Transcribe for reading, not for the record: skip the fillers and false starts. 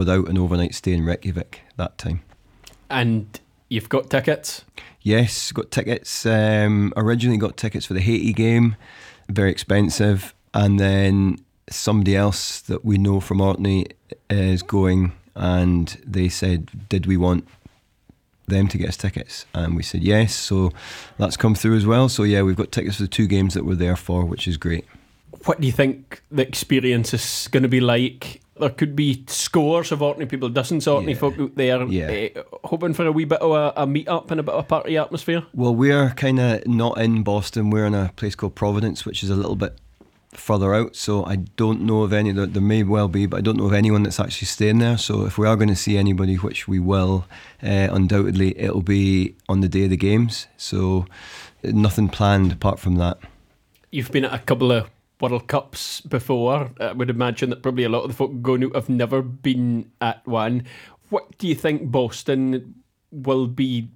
without an overnight stay in Reykjavik that time. And you've got tickets? Yes, got tickets. Originally got tickets for the Haiti game, very expensive, and then somebody else that we know from Orkney is going, and they said, did we want them to get us tickets? And we said yes, so that's come through as well. So yeah, we've got tickets for the 2 games that we're there for, which is great. What do you think the experience is going to be like? There could be scores of Orkney people, dozens of Orkney folk out there, hoping for a wee bit of a meet-up and a bit of a party atmosphere. Well, we're kind of not in Boston. We're in a place called Providence, which is a little bit further out, so I don't know of any. There may well be, but I don't know of anyone that's actually staying there. So if we are going to see anybody, which we will, undoubtedly it'll be on the day of the games, so nothing planned apart from that. You've been at a couple of World Cups before. I would imagine that probably a lot of the folk going out have never been at one. What do you think Boston will be